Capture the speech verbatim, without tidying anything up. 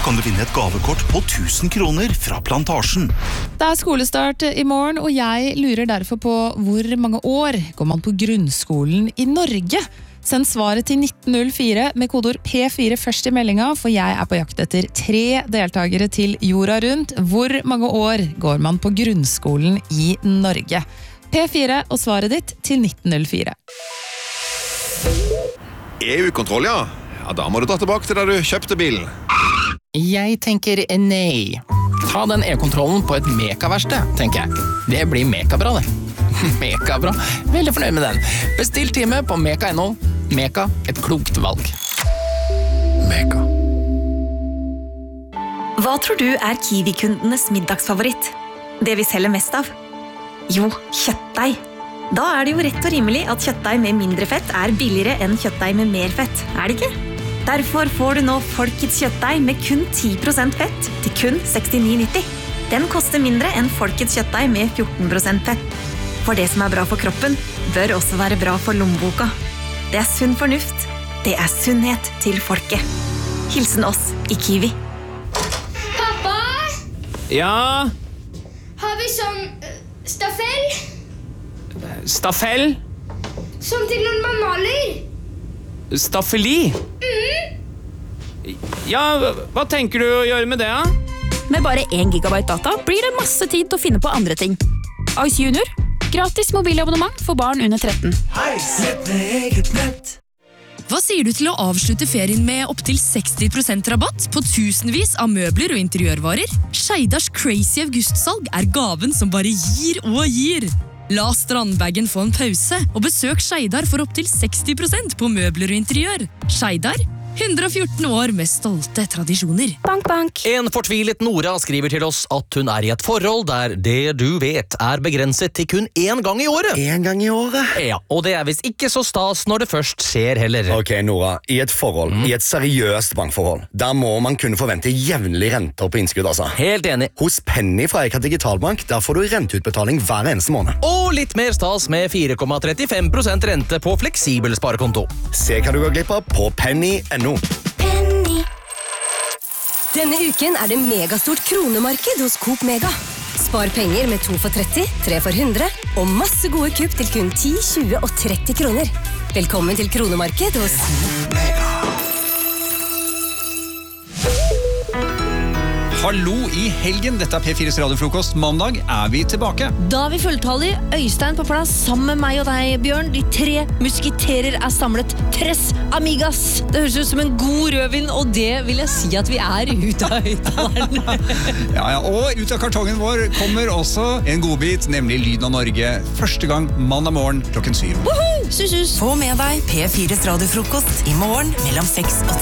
kan du vinne et gavekort på tusen kroner fra Plantasjen. Det er skolestart i morgen, og jeg lurer derfor på hvor mange år går man på grunnskolen i Norge? Send svaret til nitten null fire med kodord P fire først i meldinga, for jeg er på jakt etter tre deltakere til jorda rundt. Hvor mange år går man på grunnskolen i Norge? P fire og svaret ditt til nitten null fire. E U-kontroll, ja. Ja, da må du dra tilbake til da du kjøpte bilen. Jeg tenker nei. Ta den e-kontrollen på et mekaverksted, tenker jeg. Det blir mekabra, det. Mekabra. Veldig fornøyd med den. Bestill time på meka punktum no. Meka, et klokt valg. Meka. Hva tror du er Kiwi-kundenes middagsfavoritt? Det vi selger mest av? Jo, kjøttdeig. Da er det jo rett og rimelig at kjøttdeig med mindre fett er billigere enn kjøttdeig med mer fett, er det ikke? Derfor får du nå Folkets kjøttdeig med kun ti prosent fett til kun sekstini nitti. Den koster mindre enn Folkets kjøttdeig med fjorten prosent fett. For det som er bra for kroppen, bør også være bra for lommeboka. Det er sunn fornuft. Det er sunnhet til folket. Hilsen oss i Kiwi. Pappa! Ja? Har vi sånn uh, staffell? Staffell? Som til når man maler? Staffeli? Mm. Ja, hva tenker du å gjøre med det, da? Med bare én gigabyte data blir det masse tid til å finne på andre ting. Ice Junior. Gratis mobilabonnement for barn under tretten. Hei, sett med eget nett. Hva sier du til å avslutte ferien med opp til seksti prosent rabatt på tusenvis av møbler og interiørvarer? Skeidars crazy augustsalg er gaven som bare gir og gir. La strandbagen få en pause, og besøk Skeidar for opp til seksti prosent på møbler og interiør. Skeidar, hundre og fjorten år med stolte tradisjoner. Bank, bank. En fortvilet Nora skriver til oss at hun er i et forhold der det du vet er begrenset til kun én gang i året. En gang i året? Ja, og det er visst ikke så stas når det først skjer heller. Ok, Nora, i et forhold, mm. i et seriøst bankforhold, der må man kunne forvente jevnlig renter på innskudd, altså. Helt enig. Hos Penny fra Eka Digitalbank, der får du renteutbetaling hver eneste måned. Og litt mer stas med fire komma trettifem prosent rente på fleksibel sparekonto. Se hva du går glipp av på penny punktum no. Penny. Denne uken er det megastort kronemarked hos Coop Mega. Spar penger med to for tretti, tre for hundre, og masse gode kupp til kun ti, tjue og tretti kroner. Velkommen til kronemarked hos Mega. Hallo i helgen, dette er P fires radiofrokost. Mandag er vi tilbake. Da er vi fulltallige, Øystein på plass, sammen med meg og deg, Bjørn. De tre muskiterer er samlet. Tres amigas. Det høres ut som en god rødvin, og det vil jeg si at vi er ut av høyttaleren. Ja, ja, og ut av kartongen vår kommer også en godbit, nemlig Lyden av Norge. Første gang mandag morgen klokken syv. Woohoo! Sus, sus. Få med deg P fires radiofrokost i morgen mellom seks og